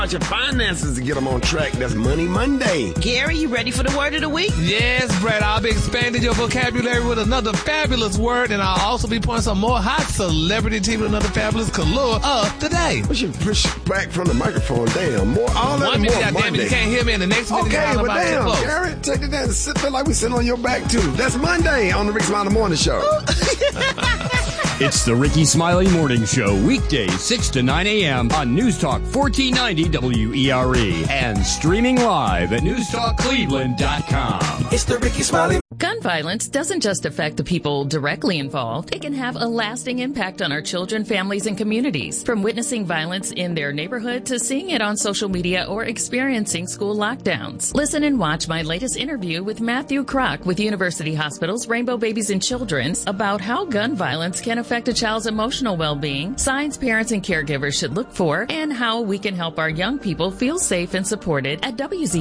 Your finances to get them on track. That's Money Monday. Gary, you ready for the word of the week? Yes, Brad. I'll be expanding your vocabulary with another fabulous word, and I'll also be putting some more hot celebrity tea with another fabulous color of the day. We should push back from the microphone. Damn, more all that One more minute, Monday. Damn, you can't hear me, and the next minute okay, you're but damn, close. Gary, take it down. Feel like we sitting on your back too. That's Monday on the Rick Smiley Morning Show. It's the Ricky Smiley Morning Show, weekdays 6 to 9 a.m. on News Talk 1490 WERE and streaming live at newstalkcleveland.com. It's the Ricky Smiley. Gun violence doesn't just affect the people directly involved. It can have a lasting impact on our children, families, and communities. From witnessing violence in their neighborhood to seeing it on social media or experiencing school lockdowns. Listen and watch my latest interview with Matthew Kroc with University Hospital's Rainbow Babies and Children's about how gun violence can affect a child's emotional well-being, signs parents and caregivers should look for, and how we can help our young people feel safe and supported at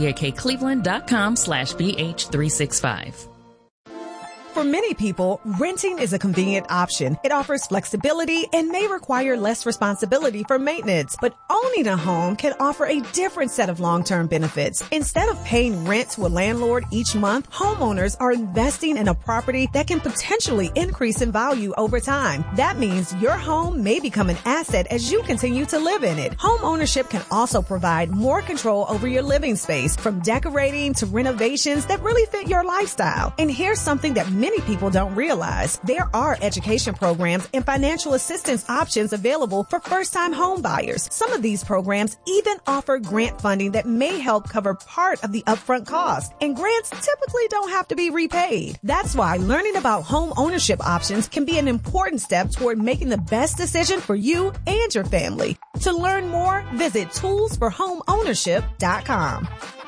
WZAKCleveland.com/BH365. For many people, renting is a convenient option. It offers flexibility and may require less responsibility for maintenance. But owning a home can offer a different set of long-term benefits. Instead of paying rent to a landlord each month, homeowners are investing in a property that can potentially increase in value over time. That means your home may become an asset as you continue to live in it. Home ownership can also provide more control over your living space, from decorating to renovations that really fit your lifestyle. And here's something that many people don't realize. There are education programs and financial assistance options available for first-time home buyers. Some of these programs even offer grant funding that may help cover part of the upfront cost. And grants typically don't have to be repaid. That's why learning about home ownership options can be an important step toward making the best decision for you and your family. To learn more, visit toolsforhomeownership.com.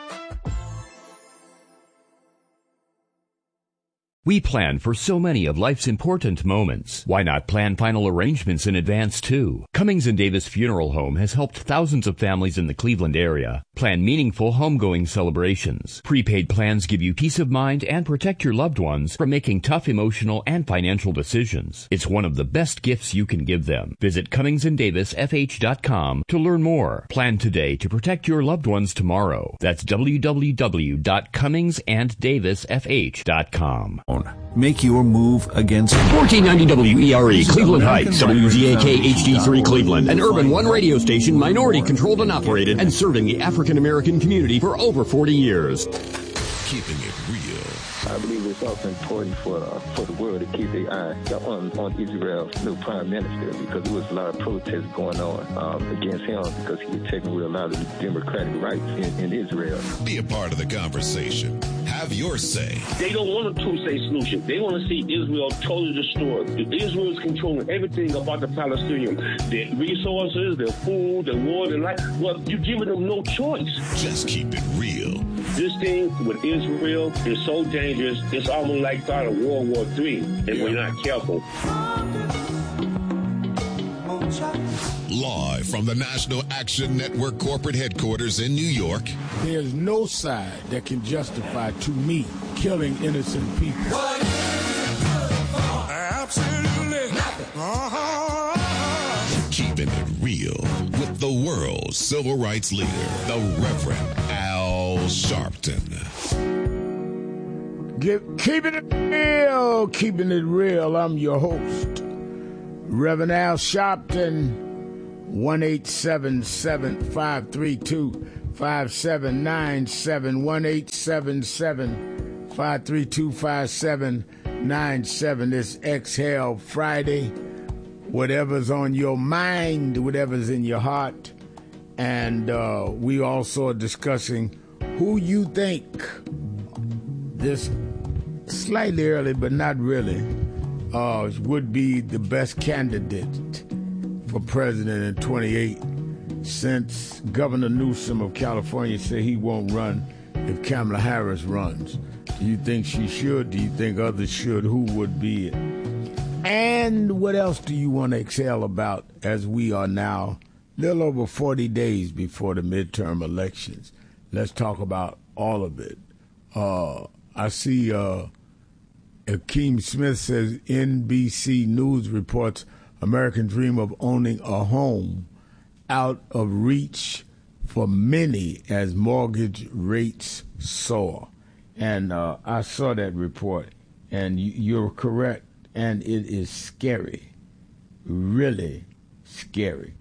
We plan for so many of life's important moments. Why not plan final arrangements in advance, too? Cummings & Davis Funeral Home has helped thousands of families in the Cleveland area plan meaningful homegoing celebrations. Prepaid plans give you peace of mind and protect your loved ones from making tough emotional and financial decisions. It's one of the best gifts you can give them. Visit CummingsandDavisFH.com to learn more. Plan today to protect your loved ones tomorrow. That's www.CummingsandDavisFH.com. Make your move against 1490 WERE, Cleveland Heights, WZAK HD3 Cleveland, an Urban One radio station, minority controlled and operated, and serving the African American community for over 40 years. Keeping it real. I believe it's also important for the world to keep their eye on Israel's new prime minister, because there was a lot of protests going on against him because he was taking away a lot of the democratic rights in Israel. Be a part of the conversation. Have your say. They don't want a two-state solution. They want to see Israel totally destroyed. Israel is controlling everything about the Palestinians. Their resources, their food, their water, their life. Well, you're giving them no choice. Just keep it real. This thing with Israel is so dangerous, it's almost like part of World War III, and we're not careful. Live from the National Action Network corporate headquarters in New York. There's no side that can justify, to me, killing innocent people. Absolutely nothing. Keeping it real with the world's civil rights leader, the Reverend Al Sharpton. Keeping it real. I'm your host, Reverend Al Sharpton. 1-877-532-5797, 1-877-532-5797. It's Exhale Friday. Whatever's on your mind, whatever's in your heart. And we also are discussing who you think, this slightly early but not really, would be the best candidate for president in 28, since Governor Newsom of California said he won't run if Kamala Harris runs. Do you think she should? Do you think others should? Who would be it? And what else do you want to exhale about, as we are now a little over 40 days before the midterm elections? Let's talk about all of it. I see Akeem Smith says NBC News reports American dream of owning a home out of reach for many as mortgage rates soar. And I saw that report, and you're correct, and it is scary, really scary.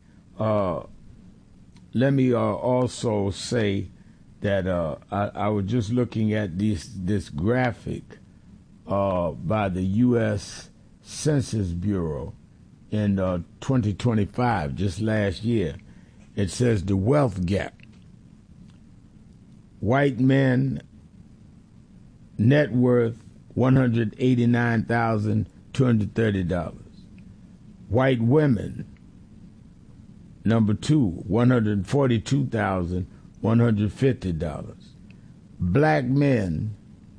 Let me also say that I was just looking at this graphic by the U.S. Census Bureau in 2025, just last year. It says the wealth gap. White men, net worth $189,230. White women, number 2, $142,150. Black men,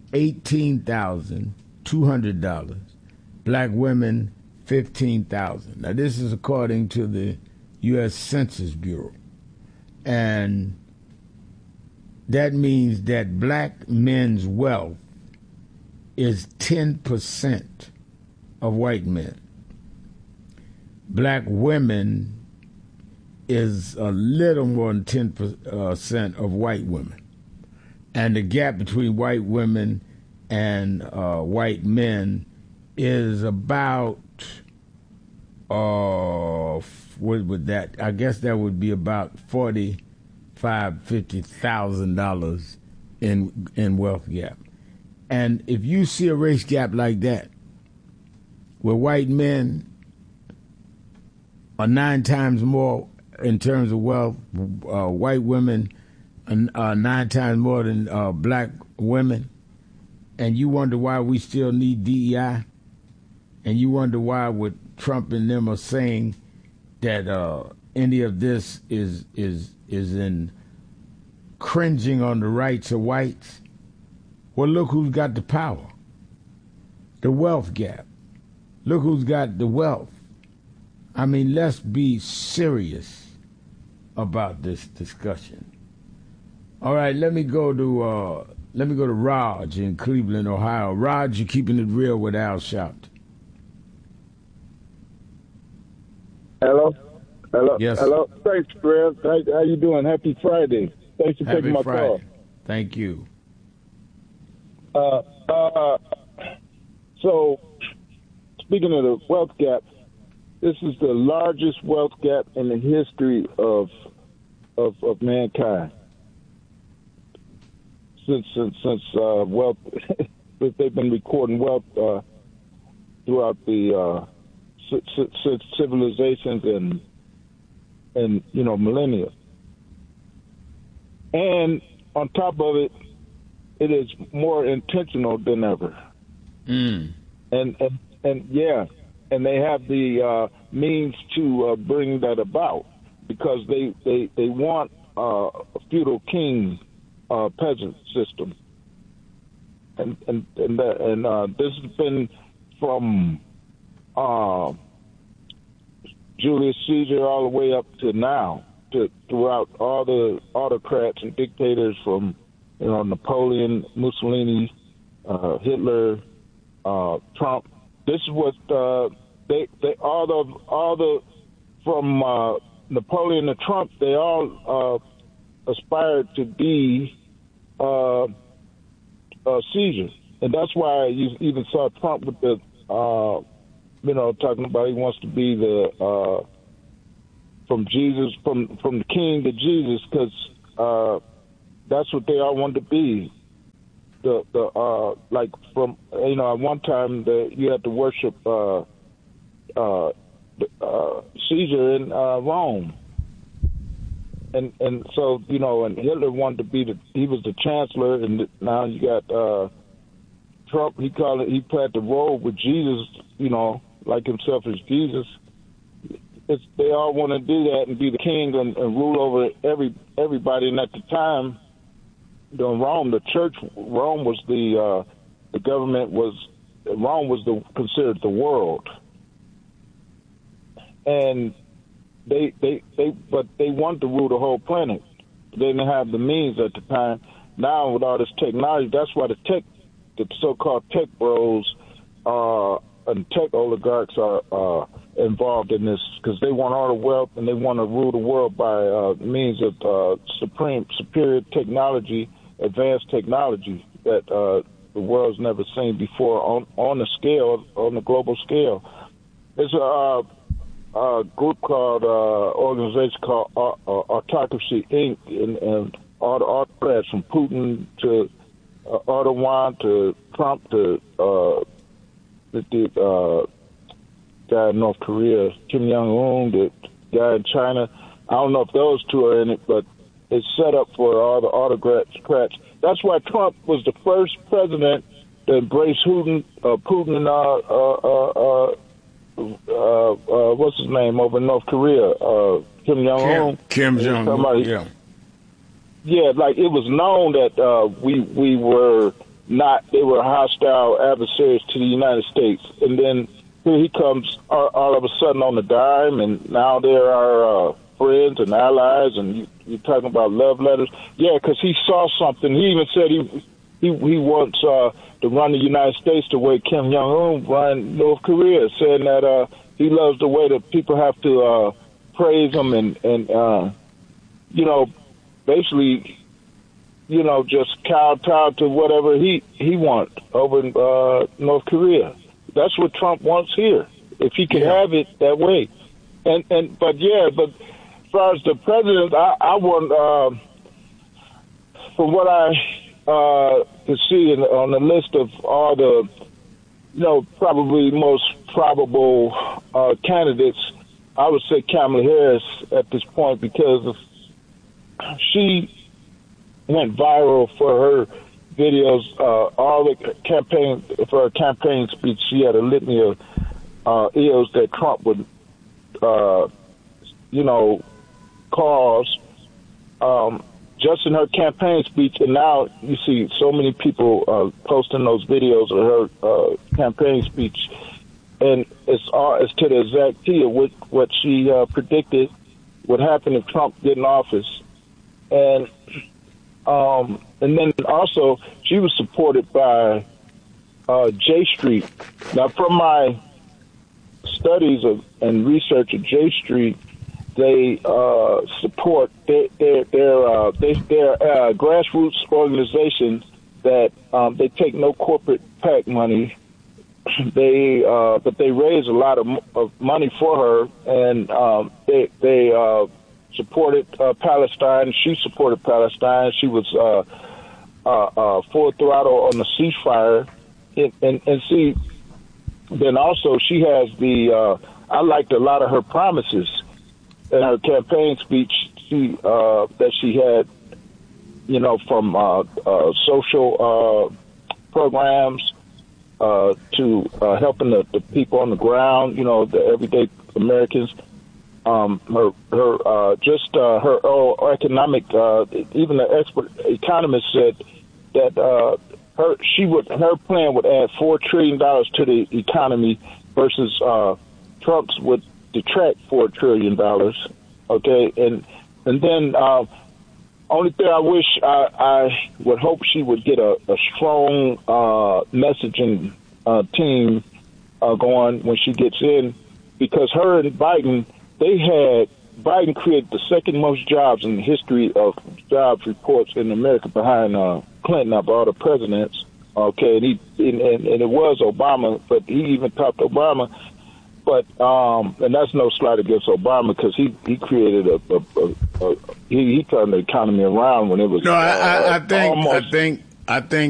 $18,200. Black women, $15,000. Now, this is according to the U.S. Census Bureau. And that means that black men's wealth is 10% of white men. Black women is a little more than 10% of white women. And the gap between white women and white men is about, what would that, I guess that would be about $50,000 in wealth gap. And if you see a race gap like that, where white men are 9 times more in terms of wealth, white women are 9 times more than black women, and you wonder why we still need DEI, and you wonder why what Trump and them are saying that any of this is in cringing on the rights of whites. Well, look who's got the power. The wealth gap. Look who's got the wealth. I mean, let's be serious about this discussion. All right, let me go to Raj in Cleveland, Ohio. Raj, you're keeping it real with Al Sharpton. Hello. Yes. Hello. Thanks, Fred. How you doing? Happy Friday. Thanks for taking my call. Thank you. So, speaking of the wealth gap, this is the largest wealth gap in the history of mankind. Since wealth, they've been recording wealth throughout the civilizations and millennia. And on top of it, it is more intentional than ever. And they have the means to bring that about because they want a feudal king peasant system, and this has been from Julius Caesar all the way up to now, throughout all the autocrats and dictators from Napoleon, Mussolini, Hitler, Trump. This is what they from Napoleon to Trump, they all aspired to be Caesar, and that's why you even saw Trump with the talking about he wants to be the from Jesus, from the king to Jesus, because that's what they all wanted to be. The like from at one time you had to worship Caesar in Rome, and so and Hitler wanted to be he was the chancellor, and now you got Trump. He played the role with Jesus, like himself as Jesus. They all want to do that and be the king and rule over everybody. And at the time, Rome, the church, Rome was the government was Rome was considered the world, and they wanted to rule the whole planet. They didn't have the means at the time. Now with all this technology, that's why the so-called tech bros and tech oligarchs are involved in this because they want all the wealth and they want to rule the world by means of superior technology, advanced technology that the world's never seen before on the global scale. There's a group called organization called Autocracy Inc. and all the autocrats from Putin to Erdogan to Trump to the guy in North Korea, Kim Jong-un, the guy in China. I don't know if those two are in it, but it's set up for all the autocrats. That's why Trump was the first president to embrace Putin what's his name over in North Korea, Kim Jong-un. Kim Jong-un, yeah. Yeah, like it was known that we were not, they were hostile adversaries to the United States. And then here he comes all of a sudden on the dime, and now they're our friends and allies, and you're talking about love letters. Yeah, because he saw something. He even said he wants to run the United States the way Kim Jong-un ran North Korea, saying that he loves the way that people have to praise him and you know, basically, you know, just kowtow to whatever he wants over in North Korea. That's what Trump wants here, if he could have it that way. But as far as the president, I want, from what I can see on the list of all the, you know, probably most probable candidates, I would say Kamala Harris at this point, because she went viral for her videos, all the campaign, for her campaign speech. She had a litany of ills that Trump would, you know, cause just in her campaign speech. And now you see so many people posting those videos of her campaign speech, and it's to the exact T of what she predicted would happen if Trump get in office. And then also she was supported by J Street. Now, from my studies and research of J Street, they support their grassroots organizations that they take no corporate PAC money. But they raise a lot of money for her, and they supported Palestine. She supported Palestine. She was full throttle on the ceasefire. And see, then also she has I liked a lot of her promises in her campaign speech that she had, you know, from social programs to helping the people on the ground, you know, the everyday Americans. Her economic, even the expert economist said that her plan would add $4 trillion to the economy versus Trump's would detract $4 trillion. Okay, and then only thing I wish I would hope she would get a strong messaging team going when she gets in, because her and Biden. Biden created the second most jobs in the history of jobs reports in America behind Clinton of all the presidents. Okay, and it was Obama, but he even topped Obama. But and that's no slight against Obama, because he created he turned the economy around when it was. No, I think